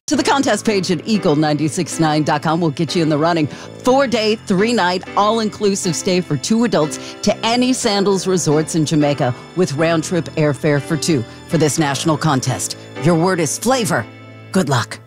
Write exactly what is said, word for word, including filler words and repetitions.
To the contest page at eagle nine six nine dot com will get you in the running. Four-day, three-night, all-inclusive stay for two adults to any Sandals resorts in Jamaica with round-trip airfare for two for this national contest. Your word is flavor. Good luck.